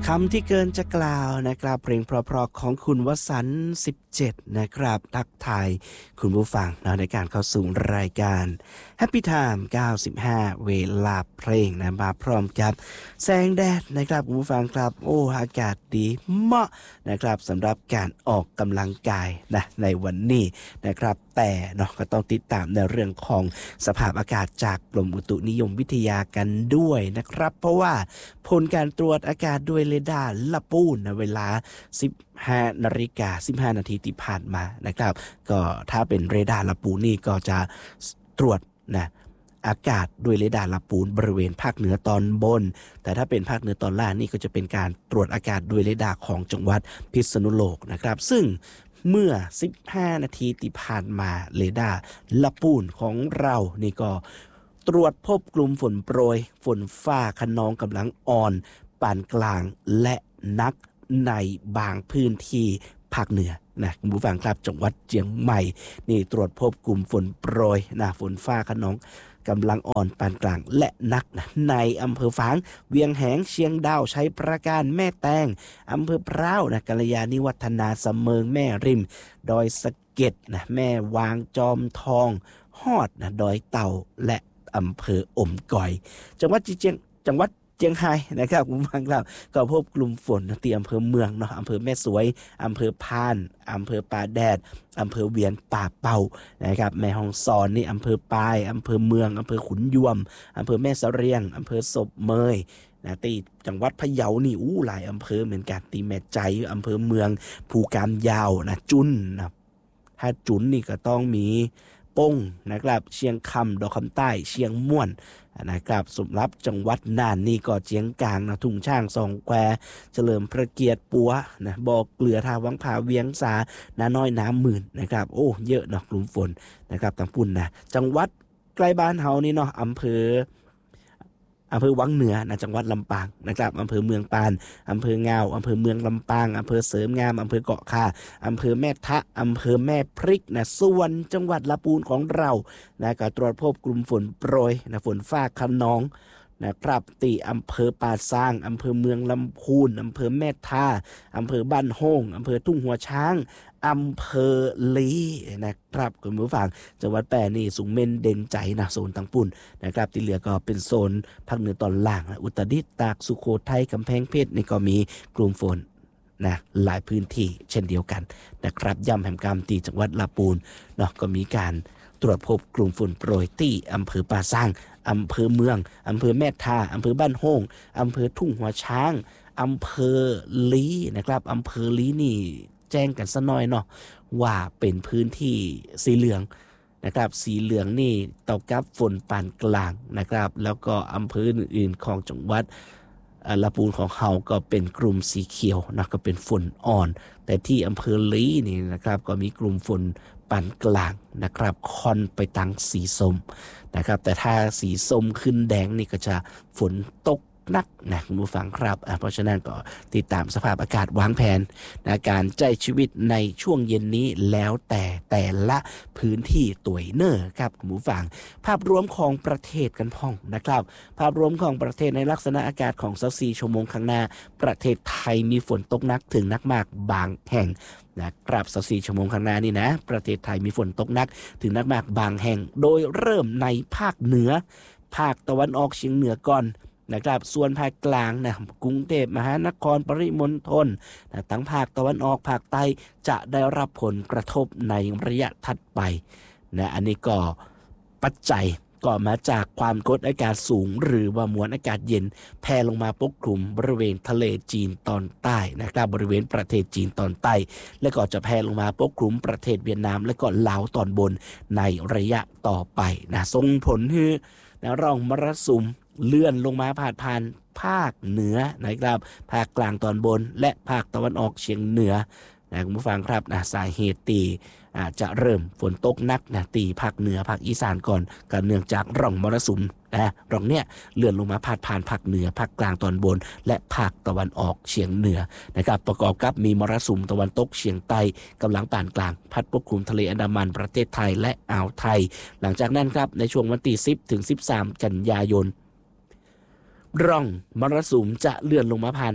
ำที่เกินจะกล่าวนะครับเพลงเพราะๆของคุณวสันต์17นะครับทักทายคุณผู้ฟังในการเข้าสู่รายการ Happy Time 95 เวลาเพลงนะมาพร้อมกับแสงแดดนะครับคุณผู้ฟังครับโอ้อากาศดีเหมาะนะครับสำหรับการออกกำลังกายนะในวันนี้นะครับแต่เนาะก็ต้องติดตามในเรื่องของสภาพอากาศจากกรมอุตุนิยมวิทยากันด้วยนะครับเพราะว่าผลการตรวจอากาศด้วยเรดาร์ละปูนนะเวลา 15 นาฬิกา 15 นาทีที่ผ่านมานะครับก็ถ้าเป็นเรดาร์ละปูนนี่ก็จะตรวจนะอากาศด้วยเรดาร์ละปูนบริเวณภาคเหนือตอนบนแต่ถ้าเป็นภาคเหนือตอนล่างนี่ก็จะเป็นการตรวจอากาศด้วยเรดาร์ของจังหวัดพิษณุโลกนะครับซึ่งเมื่อ 15 นาทีที่ผ่านมาเรดาร์ละปูนของเรานี่ก็ตรวจพบกลุ่มฝนโปรยฝนฟ้าคะนองกำลังอ่อนปานกลางและหนักในบางพื้นที่ภาคเหนือนะคุณผู้ฟังครับจังหวัดเชียงใหม่นี่ตรวจพบกลุ่มฝนโปรยนะฝนฟ้าคะนองกำลังอ่อนปานกลางและหนักนะในอำเภอฝางเวียงแหงเชียงดาวชัยปราการแม่แตงอำเภอพร้าวนะกัลยาณิวัฒนาเสมิงแม่ริมดอยสะเก็ดนะแม่วางจอมทองฮอดนะดอยเต่าและอำเภออมก่อยจังหวัดเจียงไฮ้นะครับคุณผู้ฟังครับก็พบกลุ่มฝนที่อำเภอเมืองเนาะอำเภอแม่สวยอำเภอพานอำเภอป่าแดดอำเภอเวียนป่าเป่านะครับแม่ฮ่องสอนนี่อำเภอปายอำเภอเมืองอำเภอขุนยวมอำเภอแม่เสรียงอำเภอศพเมยนะที่จังหวัดพะเยานี่หลายอำเภอเหมือนกันที่แม่ใจอำเภอเมืองภูกามยาวนะจุนนะถ้าจุนนี่ก็ต้องมีป้งนะครับเชียงคำดอกคำใต้เชียงม่วนนะครับสำหรับจังหวัดน่านนี่ก็เจียงกลางนะทุ่งช่างสองแควเฉลิมพระเกียรติปัวนะบอกเกลือทาวังผาเวียงสานาน้อยน้ำหมื่นนะครับโอ้เยอะเนาะกลุ่มฝนนะครับทางปุ่นนะจังหวัดใกล้บ้านเฮานี่เนาะอำเภอวังเหนือนะจังหวัดลำปางนะครับอำเภอเมืองปานอำเภอเงาอำเภอเมืองลำปางอำเภอเสริมงามอำเภอเกาะค่าอำเภอแม่ทะอำเภอแม่พริกนะส่วนจังหวัดลำพูนของเรานะก็ตรวจพบกลุ่มฝนโปรยนะฝนฟ้าคะนองนะครับที่อำเภอป่าซางอำเภอเมืองลำพูนอำเภอแม่ทาอำเภอบ้านโฮงอำเภอทุ่งหัวช้างอำเภอลีนะครับคุณผู้ฟังจังหวัดแปรนี่สูงเม่นเด่นใจนะโซนต่างปุ่นนะครับที่เหลือก็เป็นโซนภาคเหนือตอนล่างอุตรดิตถ์ตากสุโขทัยกำแพงเพชรนี่ก็มีกลุ่มฝนนะหลายพื้นที่เช่นเดียวกันนะครับย่ำแห่งกรรมที่จังหวัดลำพูนเนาะก็มีการตรวจพบกลุ่มฝนโปรยที่อำเภอป่าซางอำเภอเมืองอำเภอแม่ทาอำเภอบ้านโฮงอำเภอทุ่งหัวช้างอำเภอลีนะครับอำเภอลีนี่แจ้งกันซะหน่อยเนาะว่าเป็นพื้นที่สีเหลืองนะครับสีเหลืองนี่ตกกับฝนปานกลางนะครับแล้วก็อำเภออื่นๆของจังหวัดลำพูนของเฮาก็เป็นกลุ่มสีเขียวนะก็เป็นฝนอ่อนแต่ที่อำเภอลีนี่นะครับก็มีกลุ่มฝนปานกลางนะครับค่อนไปทางสีส้มนะครับแต่ถ้าสีส้มขึ้นแดงนี่ก็จะฝนตกนักนะคุณผู้ฟังครับเพราะฉะนั้นก็ติดตามสภาพอากาศวางแผนนะการใช้ชีวิตในช่วงเย็นนี้แล้วแต่ละพื้นที่ตัวเนอร์ครับคุณผู้ฟังภาพรวมของประเทศกันพ่องนะครับภาพรวมของประเทศในลักษณะอากาศของ24ชั่วโมงข้างหน้าประเทศไทยมีฝนตกหนักถึงหนักมากบางแห่งนะครับ24ชั่วโมงข้างหน้านี่นะประเทศไทยมีฝนตกหนักถึงหนักมากบางแห่งโดยเริ่มในภาคเหนือภาคตะวันออกเฉียงเหนือก่อนนะครับส่วนภาคกลางนะกรุงเทพมหานครปริมณฑลนะทั้งภาคตะวันออกภาคใต้จะได้รับผลกระทบในระยะถัดไปนะอันนี้ก็ปัจจัยก็มาจากความกดอากาศสูงหรือว่ามวลอากาศเย็นแผ่ลงมาปกคลุมบริเวณทะเลจีนตอนใต้นะครับบริเวณประเทศจีนตอนใต้และก็จะแผ่ลงมาปกคลุมประเทศเวียดนามและก็ลาวตอนบนในระยะต่อไปนะส่งผลให้ร่องมรสุมเลื่อนลงมาผ่านภาคเหนือนะครับภาคกลางตอนบนและภาคตะวันออกเฉียงเหนือนะคุณผู้ฟังครับนะสาเหตุตีจะเริ่มฝนตกหนักนะตีภาคเหนือภาคอีสานก่อนก็เนื่องจากร่องมรสุมร่องเนี้ยเลื่อนลงมาผ่านภาคเหนือภาคกลางตอนบนและภาคตะวันออกเฉียงเหนือนะครับประกอบกับมีมรสุมตะวันตกเฉียงใต้กำลังปานกลางพัดปกคลุมทะเลอันดามันประเทศไทยและอ่าวไทยหลังจากนั้นครับในช่วงวันที่10ถึง13กันยายนร่องมรสุมจะเลื่อนลงมาผ่าน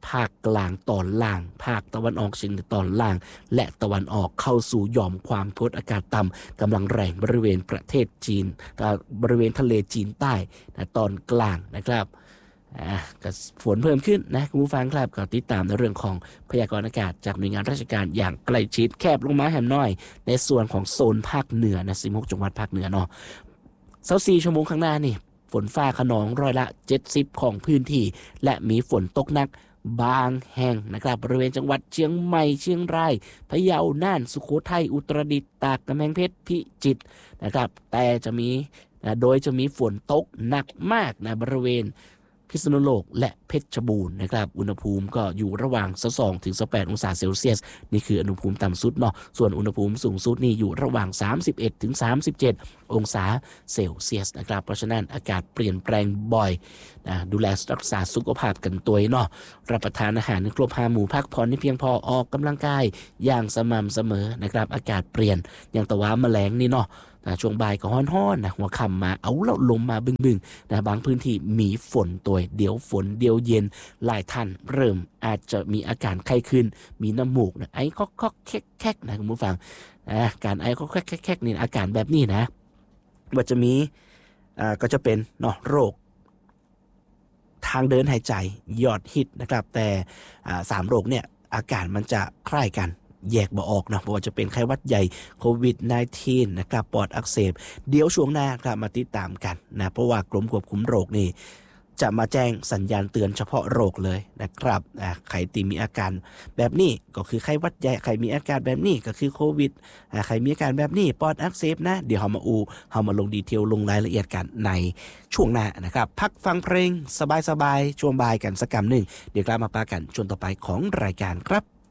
ภาคกลางตอนล่างภาคตะวันออกเฉียงเหนือตอนล่างและตะวันออกเข้าสู่หย่อมความกดอากาศต่ำกำลังแรงบริเวณประเทศจีนบริเวณทะเลจีนใต้นะตอนกลางนะครับก็ฝนเพิ่มขึ้นนะคุณผู้ฟังครับก็ติดตามในเรื่องของพยากรณ์อากาศจากหน่วยงานราชการอย่างใกล้ชิดแคบลงมาแหมน้อยในส่วนของโซนภาคเหนือนะ16จังหวัดภาคเหนือเนาะ24ชั่วโมงข้างหน้านี่ฝนฟ้าคะนองร้อยละ70ของพื้นที่และมีฝนตกหนักบางแห่งนะครับบริเวณจังหวัดเชียงใหม่เชียงรายพะเยาน่านสุโขทัยอุตรดิตถ์ตากกำแพงเพชรพิจิตรนะครับแต่จะมีโดยจะมีฝนตกหนักมากในบริเวณพิษณุโลกและเพชรบูรณ์นะครับอุณหภูมิก็อยู่ระหว่าง22ถึง28องศาเซลเซียสนี่คืออุณหภูมิต่ำสุดเนาะส่วนอุณหภูมิสูงสุดนี่อยู่ระหว่าง31ถึง37องศาเซลเซียสนะครับเพราะฉะนั้นอากาศเปลี่ยนแปลงบ่อยนะดูแลรักษาสุขภาพกันตัวเนาะรับประทานอาหารในครบ5หมู่พักผ่อนให้เพียงพอออกกำลังกายอย่างสม่ำเสมอนะครับอากาศเปลี่ยนอย่างตะวันแมลงนี่เนาะช่วงบ่ายก็ฮ้อนๆนะหัวค่ำมาเอาแล้วลมมาบึ้งๆนะบางพื้นที่มีฝนตัวเดี๋ยวฝนเดี๋ยวเย็นหลายท่านเริ่มอาจจะมีอาการไข้ขึ้นมีน้ำมูกนะไอคอกๆแคกๆนะคุณผู้ฟังการไอคอกๆแคกๆนี่อาการแบบนี้นะว่าจะมีก็จะเป็นเนาะโรคทางเดินหายใจยอดฮิตนะครับแต่3โรคเนี่ยอาการมันจะคล้ายกันแยกบ่ออกนะเพราะว่าจะเป็นไข้หวัดใหญ่โควิด -19 นะครับปอดอักเสบเดี๋ยวช่วงหน้าครับมาติดตามกันนะเพราะว่ากรมควบคุมโรคนี่จะมาแจ้งสัญญาณเตือนเฉพาะโรคเลยนะครับใครที่มีอาการแบบนี้ก็คือไข้หวัดใหญ่ใครมีอาการแบบนี้ก็คือโควิดใครมีอาการแบบนี้ปอดอักเสบนะเดี๋ยวเรามาลงดีเทลลงรายละเอียดกันในช่วงหน้านะครับพักฟังเพลงสบายๆช่วงบ่ายกันสักกำหนึ่งเดี๋ยวกลับมาปากันช่วงต่อไปของรายการครับ